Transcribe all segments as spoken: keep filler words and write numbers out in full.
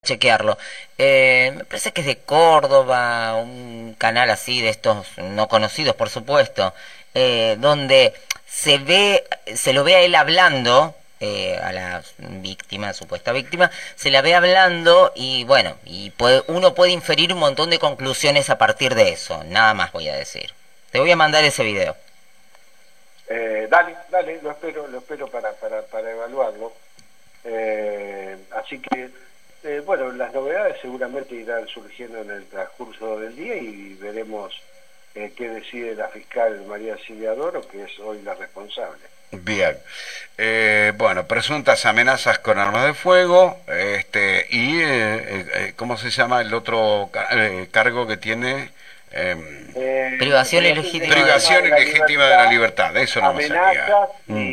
chequearlo. Eh, me parece que es de Córdoba, un canal así de estos no conocidos, por supuesto, eh, donde se ve, se lo ve a él hablando, eh, a la víctima, supuesta víctima, se la ve hablando y bueno, y puede, uno puede inferir un montón de conclusiones a partir de eso. Nada más voy a decir. Te voy a mandar ese video. Eh, dale, dale, lo espero, lo espero para, para, para evaluarlo. Eh, así que, eh, bueno, las novedades seguramente irán surgiendo en el transcurso del día y veremos eh, qué decide la fiscal María Silvia Doro, que es hoy la responsable. Bien. Eh, bueno, presuntas amenazas con armas de fuego, este, y, eh, eh, ¿cómo se llama el otro eh, cargo que tiene? Eh, eh, privación ilegítima, privación de, la ilegítima de la libertad, eso no me salía. Amenazas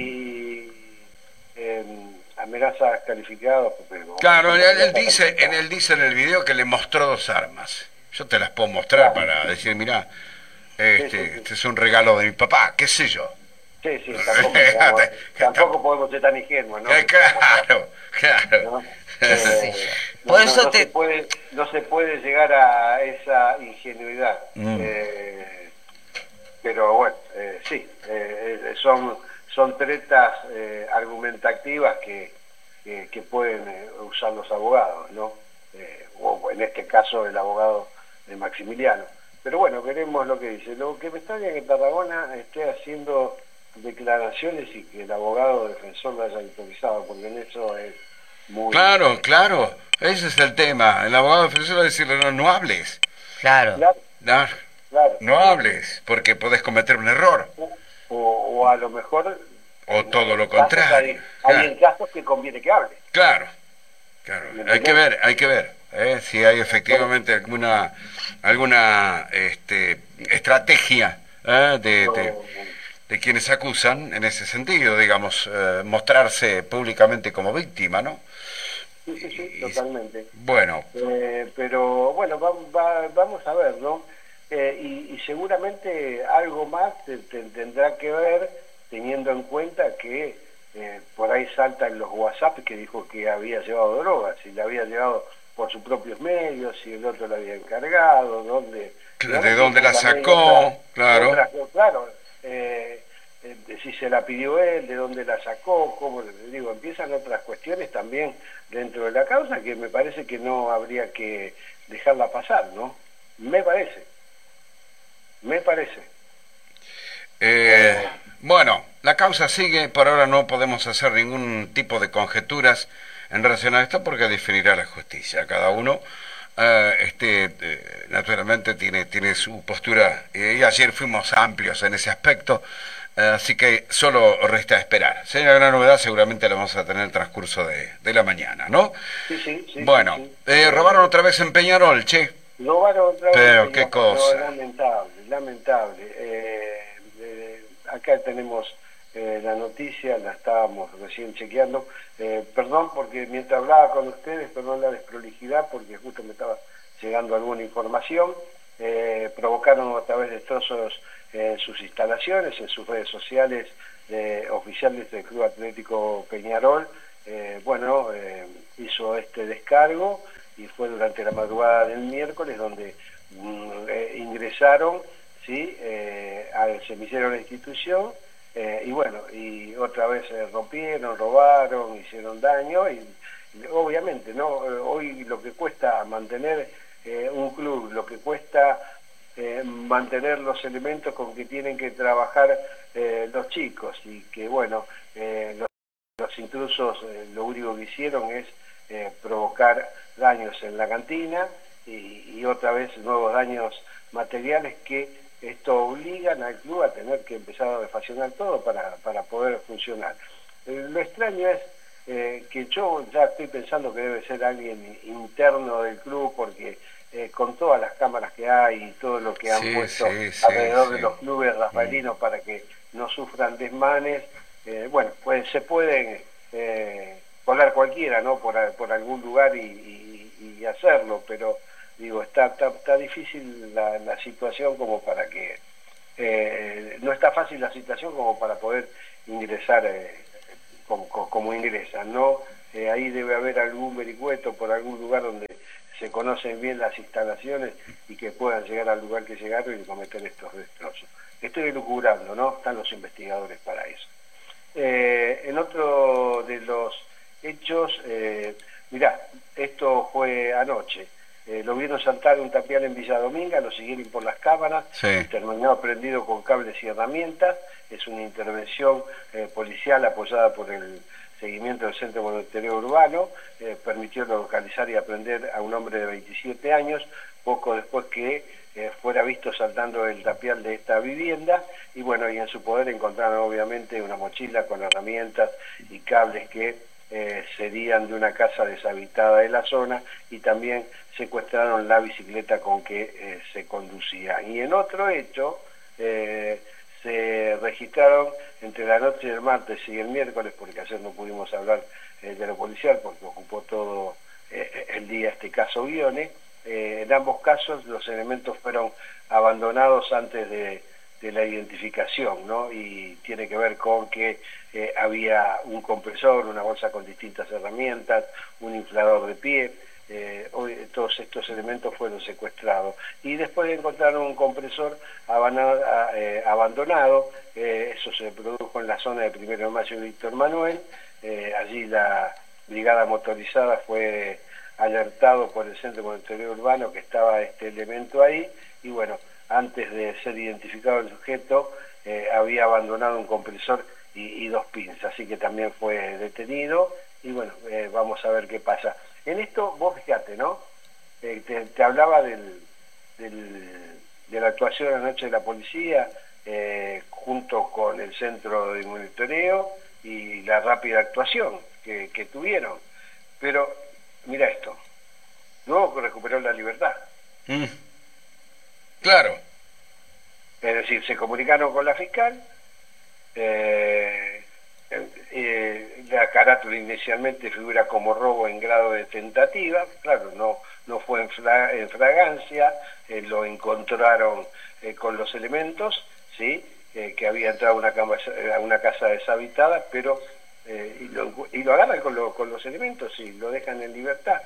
y eh, amenazas calificadas. Claro, él, él dice, en él dice en el video que le mostró dos armas. Yo te las puedo mostrar, claro, para decir, mirá, este, sí, sí, sí. este es un regalo de mi papá, qué sé yo. Sí, sí, tampoco, podemos, tampoco podemos ser tan ingenuos, ¿no? Claro, claro. ¿No? Eh, Por no, eso no, te... se puede, no se puede llegar a esa ingenuidad. Mm. Eh, pero bueno, eh, sí, eh, son, son tretas eh, argumentativas que, que, que pueden eh, usar los abogados, ¿no? Eh, o en este caso el abogado de Maximiliano. Pero bueno, veremos lo que dice. Lo que me extraña es que Tarragona esté haciendo declaraciones y que el abogado defensor lo haya autorizado, porque en eso es muy... Claro, claro, ese es el tema. El abogado defensor va a decirle, no, no hables. Claro. Claro, no, claro. no hables, porque podés cometer un error. O, o a lo mejor... O todo lo contrario. Hay, hay claro. en casos que conviene que hable. Claro, claro. Hay que ver, hay que ver ¿eh? si hay efectivamente alguna alguna este, estrategia ¿eh? de... de de quienes acusan en ese sentido, digamos, eh, mostrarse públicamente como víctima, ¿no? Sí, sí, sí, y, totalmente. Bueno. Eh, pero bueno, va, va, vamos a ver, ¿no? Eh, y, y seguramente algo más te, te, tendrá que ver teniendo en cuenta que eh, por ahí saltan los WhatsApp que dijo que había llevado drogas, si la había llevado por sus propios medios, si el otro la había encargado, dónde... ¿De dónde la sacó? Otra, claro. Otra, claro. Eh, eh, si se la pidió él, de dónde la sacó, cómo, digo, empiezan otras cuestiones también dentro de la causa que me parece que no habría que dejarla pasar, ¿no? Me parece, me parece. Eh, eh, bueno, la causa sigue, por ahora no podemos hacer ningún tipo de conjeturas en relación a esto porque definirá la justicia, cada uno... Uh, este eh, naturalmente tiene tiene su postura eh, y ayer fuimos amplios en ese aspecto, uh, así que solo resta esperar. Si hay una gran novedad seguramente la vamos a tener en el transcurso de, de la mañana, ¿no? Sí, sí, sí. Bueno, sí, sí. Eh, robaron otra vez en Peñarol, che. Robaron otra vez Pero en qué Peñarol, cosa. no, lamentable, lamentable. Eh, eh, acá tenemos eh, la noticia, la estábamos recién chequeando. Eh, perdón porque mientras hablaba con ustedes, perdón la desprolijidad, porque justo me estaba llegando alguna información. Eh, provocaron a través de destrozos en eh, sus instalaciones, en sus redes sociales eh, oficiales del Club Atlético Peñarol. Eh, bueno, eh, hizo este descargo y fue durante la madrugada del miércoles donde mm, eh, ingresaron, ¿sí? eh, al semillero de la institución. Eh, y bueno, y otra vez eh, rompieron, robaron, hicieron daño y, y obviamente, ¿no? Eh, hoy lo que cuesta mantener eh, un club, lo que cuesta eh, mantener los elementos con que tienen que trabajar eh, los chicos y que bueno, eh, los, los intrusos eh, lo único que hicieron es eh, provocar daños en la cantina y, y otra vez nuevos daños materiales que esto obligan al club a tener que empezar a refaccionar todo para, para poder funcionar. Eh, lo extraño es eh, que yo ya estoy pensando que debe ser alguien interno del club porque eh, con todas las cámaras que hay y todo lo que han sí, puesto sí, sí, alrededor sí. de los clubes rafaelinos mm. para que no sufran desmanes, eh, bueno, pues se pueden eh, colar cualquiera, ¿no? Por, por algún lugar y, y, y hacerlo, pero digo, está, está, está difícil la, la situación como para que, eh, no está fácil la situación como para poder ingresar eh, como, como ingresan, ¿no? Eh, ahí debe haber algún vericueto por algún lugar donde se conocen bien las instalaciones y que puedan llegar al lugar que llegaron y cometer estos destrozos. Estoy elucubrando, ¿no? Están los investigadores para eso. Eh, en otro de los hechos, eh, mirá, esto fue anoche. Eh, lo vieron saltar un tapial en Villa Dominga, lo siguieron por las cámaras, sí. Y terminó prendido con cables y herramientas. Es una intervención eh, policial apoyada por el seguimiento del Centro de Monitoreo Urbano, eh, permitió localizar y aprender a un hombre de veintisiete años, poco después que eh, fuera visto saltando el tapial de esta vivienda, y bueno, y en su poder encontraron obviamente una mochila con herramientas y cables que eh, serían de una casa deshabitada de la zona, y también secuestraron la bicicleta con que eh, se conducía. Y en otro hecho, eh, se registraron entre la noche del martes y el miércoles, porque ayer no pudimos hablar eh, de lo policial porque ocupó todo eh, el día este caso Guione. Eh, en ambos casos los elementos fueron abandonados antes de, de la identificación, ¿no? Y tiene que ver con que eh, había un compresor, una bolsa con distintas herramientas, un inflador de pie. Eh, hoy todos estos elementos fueron secuestrados, y después encontraron un compresor abandonado, eh, abandonado eh, eso se produjo en la zona de Primero de Mayo y Víctor Manuel. Eh, allí la brigada motorizada fue alertado por el Centro de Monitoreo Urbano que estaba este elemento ahí, y bueno, antes de ser identificado el sujeto eh, había abandonado un compresor y, y dos pins, así que también fue detenido, y bueno, eh, vamos a ver qué pasa. En esto, vos fíjate, ¿no? Eh, te, te hablaba del, del, de la actuación anoche de la policía, eh, junto con el centro de monitoreo y la rápida actuación que, que tuvieron. Pero, mira esto, luego recuperó la libertad. Mm. Claro. Es decir, se comunicaron con la fiscal, eh, Eh, la carátula inicialmente figura como robo en grado de tentativa, claro, no, no fue en, fra, en fragancia, eh, lo encontraron eh, con los elementos, ¿sí? Eh, que había entrado a una, cama, a una casa deshabitada, pero eh, y, lo, y lo agarran con, lo, con los elementos y lo dejan en libertad.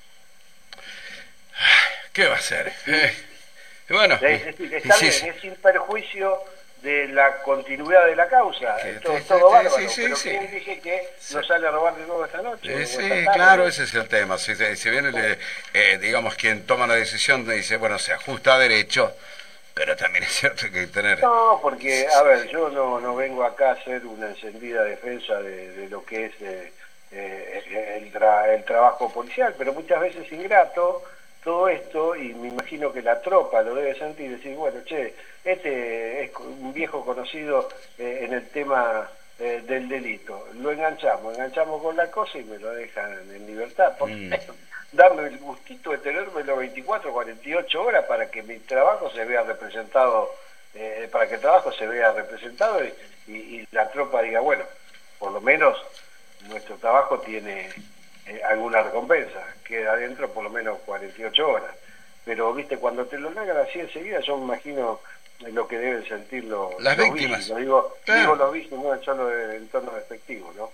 ¿Qué va a hacer? Eh, bueno, es decir, está sí, bien, sí. es sin perjuicio de la continuidad de la causa, Que todo, te- todo te- bárbaro, sí, sí, pero sí. ¿quién dice que Sí. no sale a robar de nuevo esta noche? Eh, o sí, esta tarde? claro, ese es el tema. Si, si si bien, el, eh, digamos, quien toma la decisión dice, bueno, se ajusta a derecho, pero también es cierto que hay que tener... No, porque, a ver, yo no, no vengo acá a hacer una encendida defensa de, de lo que es eh, eh, el, tra el trabajo policial, pero muchas veces ingrato todo esto, y me imagino que la tropa lo debe sentir y decir, bueno, che, este es un viejo conocido eh, en el tema eh, del delito, lo enganchamos, enganchamos con la cosa y me lo dejan en libertad. Porque Mm. darme el gustito de tenérmelo veinticuatro, cuarenta y ocho horas para que mi trabajo se vea representado, eh, para que el trabajo se vea representado y, y, y la tropa diga, bueno, por lo menos nuestro trabajo tiene eh, alguna recompensa, queda adentro por lo menos cuarenta y ocho horas. Pero, viste, cuando te lo largan así enseguida, yo me imagino lo que deben sentir los, Las los víctimas. víctimas. Digo, Claro. digo los víctimas, no solo en tono despectivo, ¿no?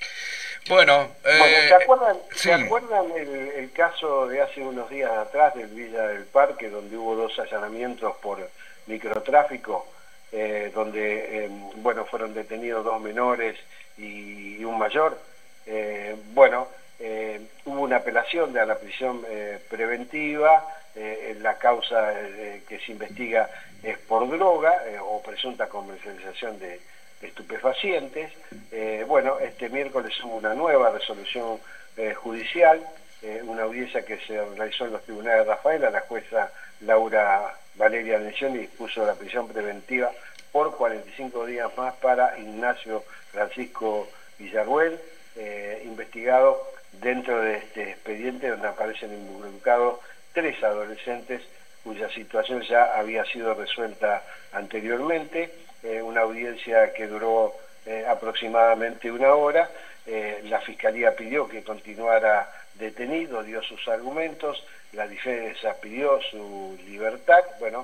Bueno, eh, Bueno, ¿se acuerdan, sí. ¿se acuerdan el, el caso de hace unos días atrás del Villa del Parque, donde hubo dos allanamientos por microtráfico, eh, donde, eh, bueno, fueron detenidos dos menores y, y un mayor? Eh, bueno, eh, hubo una apelación de a la prisión eh, preventiva, eh, la causa eh, que se investiga es por droga eh, o presunta comercialización de estupefacientes. Eh, bueno, este miércoles hubo una nueva resolución eh, judicial, eh, una audiencia que se realizó en los tribunales de Rafaela. La jueza Laura Valeria Lencioni dispuso la prisión preventiva por cuarenta y cinco días más para Ignacio Francisco Villarruel, eh, investigado dentro de este expediente donde aparecen involucrados tres adolescentes cuya situación ya había sido resuelta anteriormente. Eh, una audiencia que duró eh, aproximadamente una hora. Eh, la Fiscalía pidió que continuara detenido, dio sus argumentos, la defensa pidió su libertad, bueno,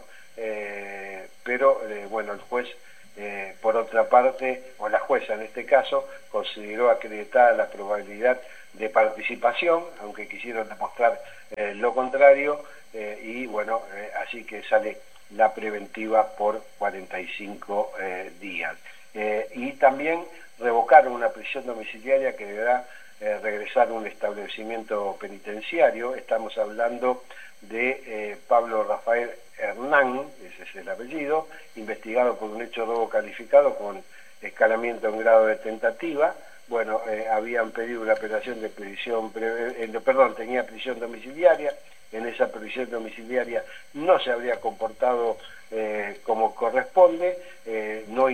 eh, pero eh, bueno, el juez, eh, por otra parte, o la jueza en este caso, consideró acreditada la probabilidad de participación, aunque quisieron demostrar eh, lo contrario, eh, y bueno, eh, así que sale la preventiva por cuarenta y cinco eh, días. Eh, y también revocaron una prisión domiciliaria que deberá eh, regresar a un establecimiento penitenciario. Estamos hablando de eh, Pablo Rafael Hernán, ese es el apellido, investigado por un hecho de robo calificado con escalamiento en grado de tentativa. Bueno, eh, habían pedido una apelación de prisión, eh, perdón, tenía prisión domiciliaria. En esa prisión domiciliaria no se habría comportado eh, como corresponde, eh, no,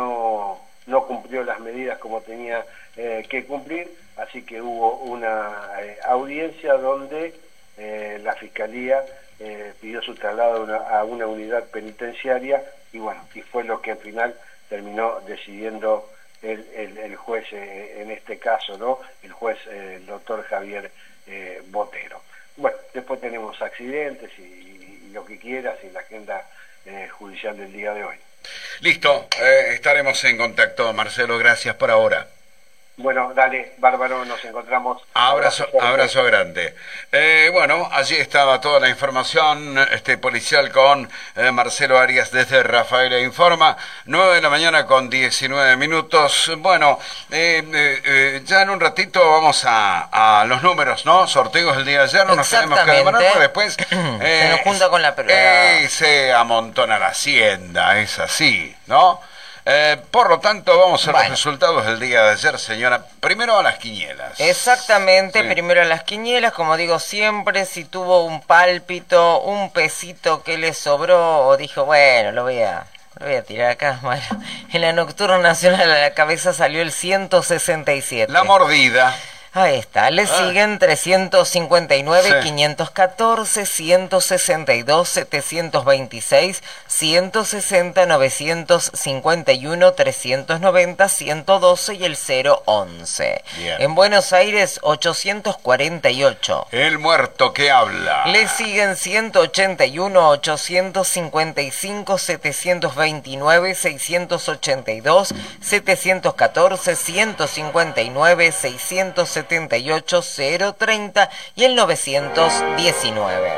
no, no cumplió las medidas como tenía eh, que cumplir, así que hubo una eh, audiencia donde eh, la Fiscalía eh, pidió su traslado a una, a una unidad penitenciaria y bueno, y fue lo que al final terminó decidiendo el, el, el juez eh, en este caso, ¿no? El juez, eh, el doctor Javier eh, Botero. Bueno, después tenemos accidentes y, y lo que quieras y la agenda eh, judicial del día de hoy. Listo, eh, estaremos en contacto, Marcelo, gracias por ahora. Bueno, dale, bárbaro, nos encontramos. Abrazo, abrazo, abrazo grande. Eh, bueno, allí estaba toda la información este policial con eh, Marcelo Arias desde Rafaela Informa, nueve de la mañana con diecinueve minutos. Bueno, eh, eh, eh, ya en un ratito vamos a, a los números, ¿no? Sorteos del día de ayer, no nos tenemos que demorar, porque después eh, se nos junta con la eh, se amontona la hacienda, es así, ¿no? Eh, por lo tanto, vamos a bueno. los resultados del día de ayer, señora. Primero a las quinielas. Exactamente, sí. Primero a las quinielas, como digo siempre, si tuvo un pálpito, un pesito que le sobró, o dijo, bueno, lo voy a, lo voy a tirar acá. Bueno, en la nocturna nacional a la cabeza salió el ciento sesenta y siete. La mordida. Ahí está, le ah. siguen trescientos cincuenta y nueve, sí. quinientos catorce, ciento sesenta y dos, setecientos veintiséis, ciento sesenta, novecientos cincuenta y uno, trescientos noventa, ciento doce y el cero once. Bien. En Buenos Aires, ochocientos cuarenta y ocho. El muerto que habla. Le siguen ciento ochenta y uno, ochocientos cincuenta y cinco, setecientos veintinueve, seiscientos ochenta y dos, setecientos catorce, ciento cincuenta y nueve, seiscientos setenta y ocho, cero treinta y el novecientos diecinueve.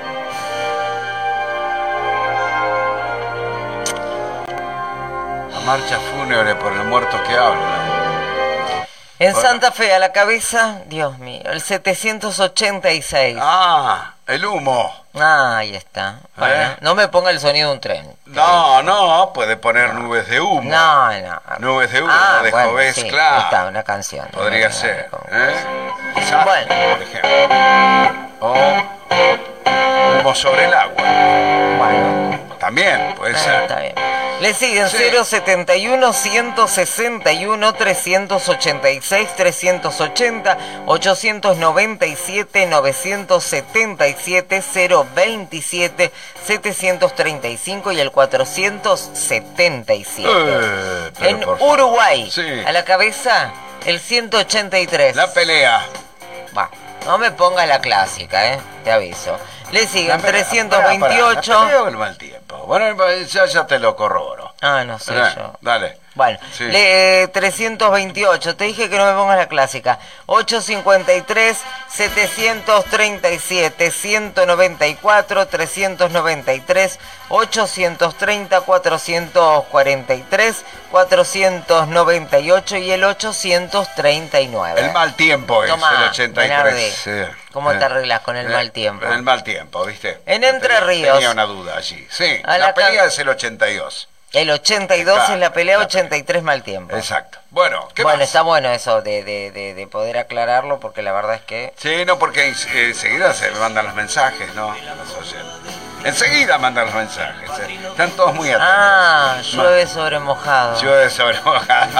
La marcha fúnebre por el muerto que habla. En bueno. Santa Fe a la cabeza, Dios mío, el setecientos ochenta y seis. Ah, el humo. Ah, ahí está. Bueno, ¿Eh? No me ponga el sonido de un tren. No, no, puede poner no. nubes de humo. No, no. Nubes de humo, ah, de bueno, Jovés, sí, claro. Ahí está, una canción. Podría no ser. ¿eh? Quizás, bueno. por ejemplo. O humo sobre el agua. Bueno. También puede ah, ser. Está bien. Le siguen sí. cero setenta y uno, ciento sesenta y uno, trescientos ochenta y seis, trescientos ochenta, ochocientos noventa y siete, novecientos setenta y siete, cero veintisiete, setecientos treinta y cinco y el cuatrocientos setenta y siete. Eh, en Uruguay, sí. a la cabeza, el ciento ochenta y tres. La pelea. Va, no me pongas la clásica, eh, te aviso. Le siguen pelea, trescientos veintiocho. Pará, pará, la pelea o el mal tiempo. Bueno, ya, ya te lo corroboro. Ah, no sé eh, yo. Dale. Bueno, sí. le, trescientos veintiocho, te dije que no me pongas la clásica. ochocientos cincuenta y tres, setecientos treinta y siete, ciento noventa y cuatro, trescientos noventa y tres, ochocientos treinta, cuatrocientos cuarenta y tres, cuatrocientos noventa y ocho y el ochocientos treinta y nueve. El mal tiempo es Tomá, el ochenta y tres. Sí. ¿Cómo eh, te arreglas con el eh, mal tiempo? El mal tiempo, ¿viste? En Entre tenía, Ríos. Tenía una duda allí. Sí, a la, la pelea ca... es el ochenta y dos. El ochenta y dos Está, es la pelea, la ochenta y tres mal tiempo. Exacto. Bueno, ¿qué Bueno, más? está bueno eso de, de, de, de poder aclararlo, porque la verdad es que... Sí, no, porque eh, enseguida se mandan los mensajes, ¿no? Los oyentes. Enseguida mandan los mensajes. ¿eh? Están todos muy atentos. Ah, llueve sobre mojado. Llueve sobre mojado.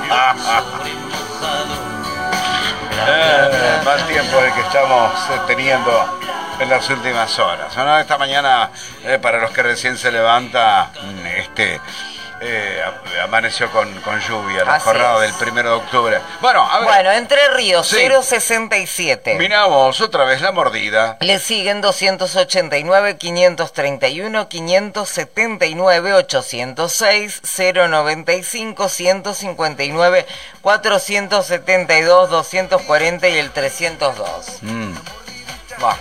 eh, mal tiempo el que estamos eh, teniendo en las últimas horas. ¿No? Esta mañana, eh, para los que recién se levanta, este... Eh, amaneció con, con lluvia, la jornada del primero de octubre. Bueno, a ver. Bueno, Entre Ríos, sí. cero sesenta y siete. Miramos otra vez la mordida. Le siguen doscientos ochenta y nueve, quinientos treinta y uno, quinientos setenta y nueve, ochocientos seis, cero noventa y cinco, ciento cincuenta y nueve, cuatrocientos setenta y dos, doscientos cuarenta y el trescientos dos. Mm. Bueno.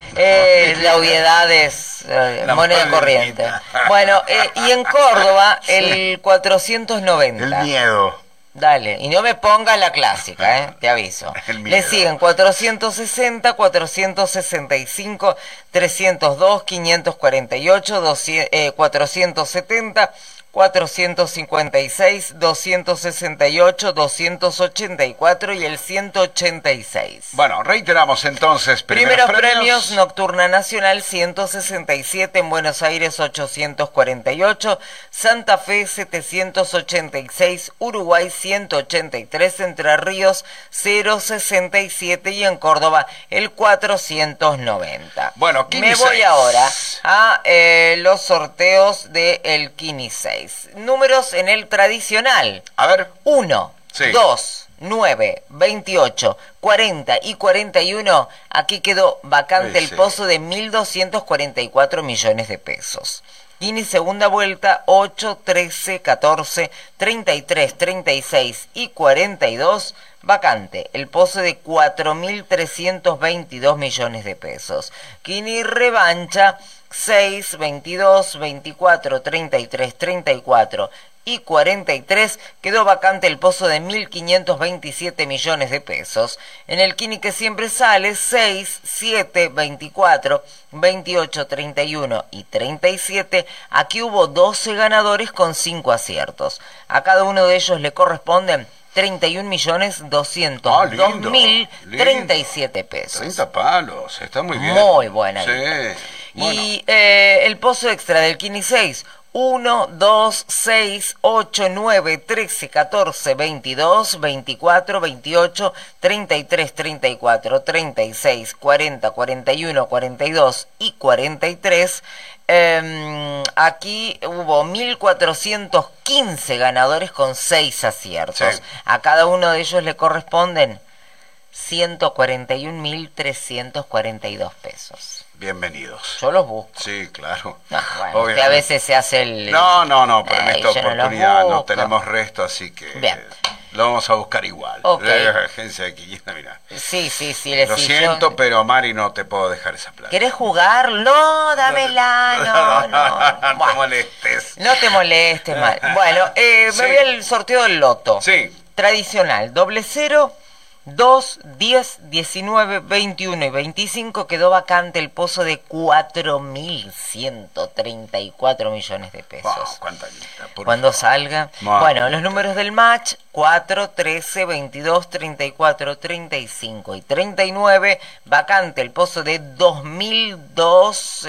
Eh, la obviedad es eh, La moneda madre corriente. mía. Bueno, eh, y en Córdoba, Sí. el cuatrocientos noventa. El miedo. Dale, y no me pongas la clásica, ¿eh? Te aviso. El miedo. Le siguen cuatrocientos sesenta, cuatrocientos sesenta y cinco, trescientos dos, quinientos cuarenta y ocho, doscientos, eh, cuatrocientos setenta, cuatrocientos cincuenta y seis, doscientos sesenta y ocho, doscientos ochenta y cuatro y el ciento ochenta y seis. Bueno, reiteramos entonces. Primeros, Primeros premios. premios. Nocturna Nacional ciento sesenta y siete, en Buenos Aires ochocientos cuarenta y ocho, Santa Fe setecientos ochenta y seis, Uruguay ciento ochenta y tres, Entre Ríos cero sesenta y siete y en Córdoba el cuatrocientos noventa. Bueno, Kini me voy seis. ahora a eh, los sorteos del Kini seis. Números en el tradicional. A ver. uno, Sí. dos, nueve, veintiocho, cuarenta y cuarenta y uno. Aquí quedó vacante Sí, el sí. pozo de mil doscientos cuarenta y cuatro millones de pesos. Kini segunda vuelta, ocho, trece, catorce, treinta y tres, treinta y seis y cuarenta y dos. Vacante el pozo de cuatro mil trescientos veintidós millones de pesos. Kini revancha, seis, veintidós, veinticuatro, treinta y tres, treinta y cuatro y cuarenta y tres, quedó vacante el pozo de mil quinientos veintisiete millones de pesos. En el Kini que siempre sale, seis, siete, veinticuatro, veintiocho, treinta y uno y treinta y siete, aquí hubo doce ganadores con cinco aciertos. A cada uno de ellos le corresponden treinta y un millones doscientos dos mil treinta y siete pesos. treinta palos, está muy bien. Muy buena. Sí. Bueno. Y eh, el pozo extra del Kini seis, uno, dos, seis, ocho, nueve, trece, catorce, veintidós, veinticuatro, veintiocho, treinta y tres, treinta y cuatro, treinta y seis, cuarenta, cuarenta y uno, cuarenta y dos y cuarenta y tres. Eh, aquí hubo mil cuatrocientos quince ganadores con seis aciertos. Sí. A cada uno de ellos le corresponden ciento cuarenta y un mil trescientos cuarenta y dos pesos. Bienvenidos. Yo los busco. Sí, claro. No, bueno, usted Obviamente. a veces se hace el... No, no, no, pero en Eh, esta yo no los oportunidad no, busco. tenemos resto, así que Bien. lo vamos a buscar igual. Ok. La agencia de Quillena, mira. Sí, sí, sí. le Lo sí, siento, yo- pero Mari, no te puedo dejar esa plata. ¿Querés jugar? No, dámela, no, no. No te Bueno, molestes. no te molestes mal. Bueno, eh, Sí. me voy al sorteo del loto. Sí. Tradicional, doble cero, dos, diez, diecinueve, veintiuno y veinticinco, quedó vacante el pozo de cuatro mil ciento treinta y cuatro millones de pesos. Wow, cuánta guita, por Cuando favor. salga. Wow. Bueno, los números del match, cuatro, trece, veintidós, treinta y cuatro, treinta y cinco y treinta y nueve, vacante el pozo de dos mil dos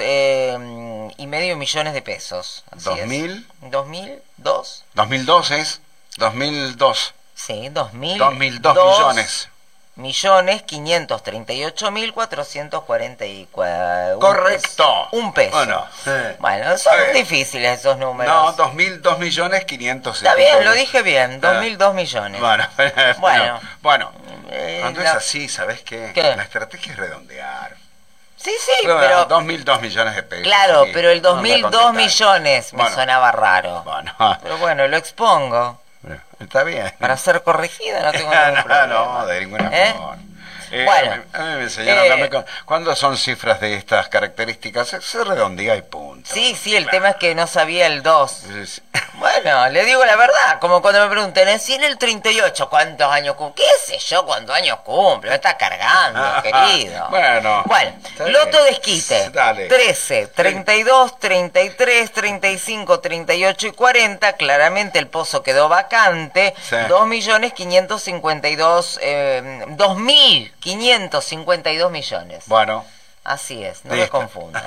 eh, y medio millones de pesos. Así ¿Dos es. mil? ¿dos mil dos? dos mil dos es. dos mil dos. Sí, dos mil dos mil dos millones. Millones quinientos treinta y ocho mil cuatrocientos cuarenta y cuatro. Correcto. Un peso. Bueno, sí. Bueno, son Sí. difíciles esos números. No, dos mil dos millones quinientos. Está bien, lo dije bien, dos mil dos millones. Bueno, Bueno. bueno, bueno. Eh, Cuando la- es así, ¿sabes qué? ¿Qué? La estrategia es redondear. Sí, sí, pero... dos mil dos millones de pesos. Claro, sí. pero el No dos me mil va a dos contestar. millones me Bueno. sonaba raro. Bueno, Pero bueno, lo expongo. bueno, está bien. Para ser corregida no tengo ningún no, problema. no, de ninguna ¿Eh? forma. Eh, Bueno, a mí, a mí me enseñaron eh, también con- cuando son cifras de estas características, se, se redondea y punto. Sí, sí, el tema es que no sabía el dos. Es- Bueno, le digo la verdad, como cuando me preguntan, ¿eh? si en el treinta y ocho cuántos años cumple? ¿Qué sé yo cuántos años cumple? Me está cargando, querido. Bueno, Bueno, está loto bien. desquite. Dale. trece, treinta y dos, treinta y tres, treinta y cinco, treinta y ocho y cuarenta. Claramente el pozo quedó vacante. Sí. dos millones quinientos cincuenta y dos, eh, dos mil quinientos cincuenta y dos millones. Bueno, Así es, no me listo. confundan.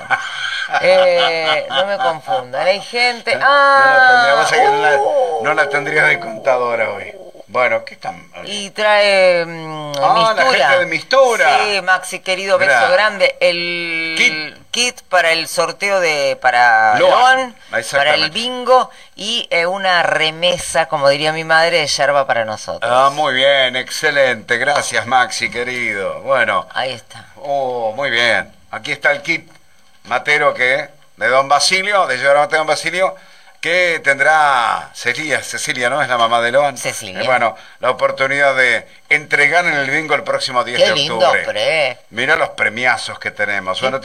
Eh, no me confundan. Hay gente. no, la ¡Ah! tendría, vos sabés que no, la, uh, no la tendrías de contadora hoy. Bueno, ¿qué están? Y trae mm, Ah, la mistura. gente de Mistura. Sí, Maxi, querido, beso Gra- grande. El Kit. kit para el sorteo de para Loan. Loan, para Exactamente. el bingo y eh, una remesa, como diría mi madre, de yerba para nosotros. Ah, muy bien, excelente. Gracias, Maxi, querido. Bueno, Ahí está. oh, muy bien. Aquí está el kit matero que de Don Basilio, de Llorate Don Basilio, que tendrá Cecilia, Cecilia, ¿no? Es la mamá de Loan. Cecilia. Eh, bueno, la oportunidad de entregar en el bingo el próximo diez Qué de lindo, octubre. pre. Mira los premiazos que tenemos. Bueno,